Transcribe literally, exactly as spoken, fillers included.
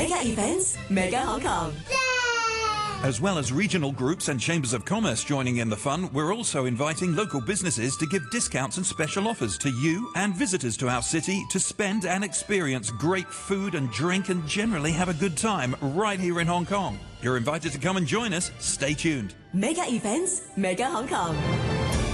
Mega events, Mega Hong Kong. As well as regional groups and chambers of commerce joining in the fun, we're also inviting local businesses to give discounts and special offers to you and visitors to our city to spend and experience great food and drink and generally have a good time right here in Hong Kong. You're invited to come and join us. Stay tuned. Mega events, Mega Hong Kong.